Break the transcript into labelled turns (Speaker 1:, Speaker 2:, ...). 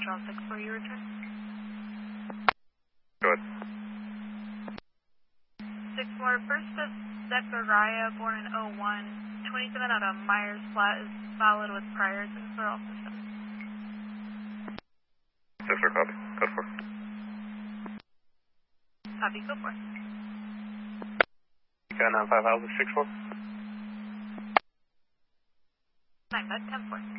Speaker 1: Montreal 6 for you return.
Speaker 2: Go ahead.
Speaker 1: 6-4, first of Zechariah, born in 01, 27 out of Myers Flat is valid with priors and for all systems.
Speaker 2: Yes, sir, copy. Code 4.
Speaker 1: Copy, go for it.
Speaker 2: Got 95 Alpha 6-4.
Speaker 1: 9-5, 10-4.